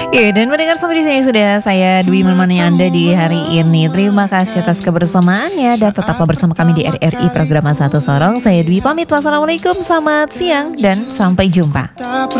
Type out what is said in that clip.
Ya, dan mendengar sampai di sini sudah saya Dwi menemani Anda di hari ini. Terima kasih atas kebersamaannya dan tetaplah bersama kami di RRI Program Satu Sorong. Saya Dwi pamit. Wassalamualaikum, selamat siang dan sampai jumpa.